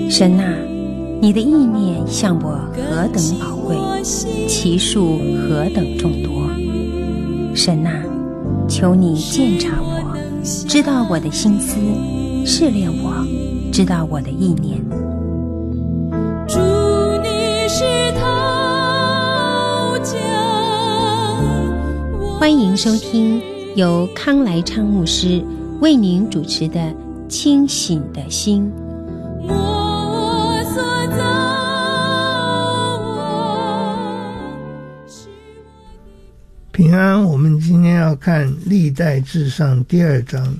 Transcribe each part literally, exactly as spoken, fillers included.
神啊，你的意念向我何等宝贵，其数何等众多。神啊，求你鉴察我，知道我的心思，试炼我，知道我的意念。 主，你是陶匠， 欢迎收听由康来昌牧师为您主持的《清醒的心》。 我所造平安，我们今天要看历代志上第二章。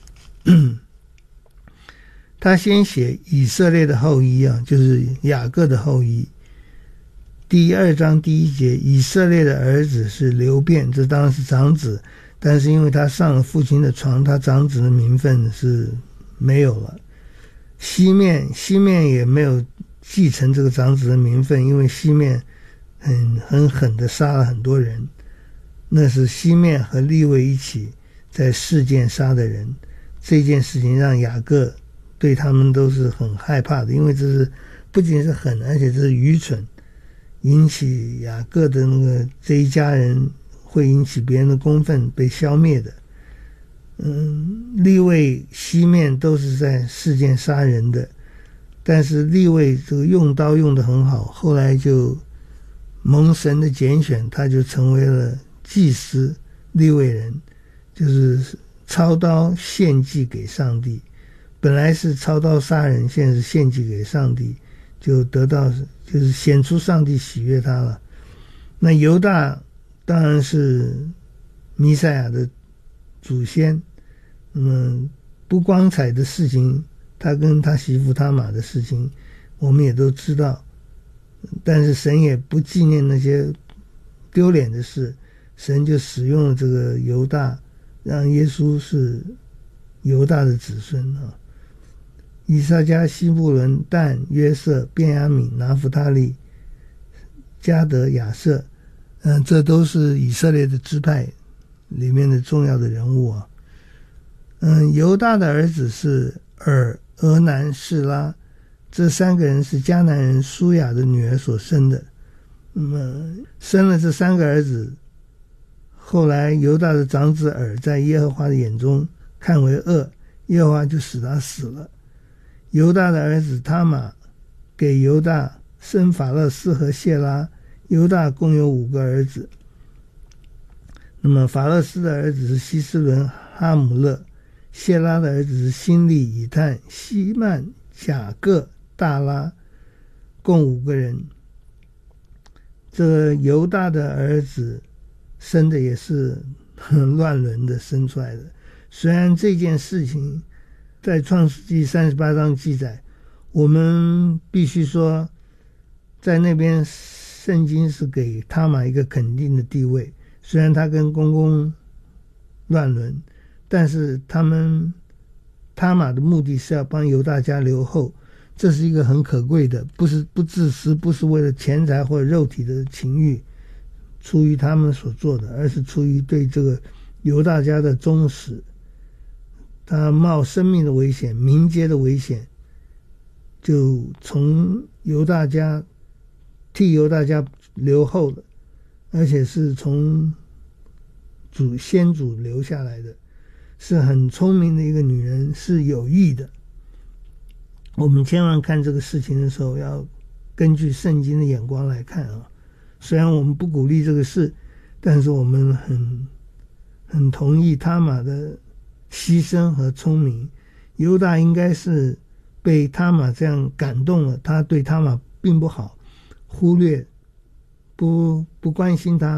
他先写以色列的后裔啊，就是雅各的后裔。第二章第一节，以色列的儿子是流便，这当然是长子，但是因为他上了父亲的床，他长子的名分是没有了。西面西面也没有继承这个长子的名分，因为西面很很狠的杀了很多人，那是西面和利未一起在示剑杀的人。这件事情让雅各对他们都是很害怕的，因为这是不仅是狠，而且这是愚蠢，引起雅各的那个这一家人会引起别人的公愤，被消灭的。嗯，利未西面都是在示剑杀人的，但是利未这个用刀用得很好，后来就蒙神的拣选，他就成为了祭司利未人，就是操刀献祭给上帝。本来是操刀杀人，现在是献祭给上帝，就得到就是显出上帝喜悦他了。那犹大当然是弥赛亚的祖先，那么不光彩的事情，他跟他媳妇他玛的事情我们也都知道，但是神也不纪念那些丢脸的事，神就使用了这个犹大，让耶稣是犹大的子孙啊。以撒迦、西布伦、但、约瑟、便雅悯、拿弗他利、迦得、亚设，嗯，这都是以色列的支派里面的重要的人物啊。嗯，犹大的儿子是尔、俄南、示拉，这三个人是迦南人舒雅的女儿所生的。那么生了这三个儿子，后来犹大的长子尔在耶和华的眼中看为恶，耶和华就使他死了。犹大的儿子他玛给犹大生法勒斯和谢拉，犹大共有五个儿子。那么法勒斯的儿子是希斯伦、哈姆勒，谢拉的儿子是辛利、以探、希曼、甲各、大拉，共五个人。这个犹大的儿子生的也是很乱伦的生出来的。虽然这件事情在创世纪三十八章记载，我们必须说在那边圣经是给他玛一个肯定的地位，虽然他跟公公乱伦，但是他们他玛的目的是要帮犹大家留后，这是一个很可贵的，不是不自私，不是为了钱财或者肉体的情欲出于他们所做的，而是出于对这个犹大家的忠实。他冒生命的危险，民间的危险，就从犹大家替犹大家留后的，而且是从祖先祖留下来的，是很聪明的一个女人，是有益的。我们千万看这个事情的时候要根据圣经的眼光来看啊。虽然我们不鼓励这个事，但是我们很很同意他玛的牺牲和聪明。犹大应该是被他玛这样感动了，他对他玛并不好，忽略不不关心他，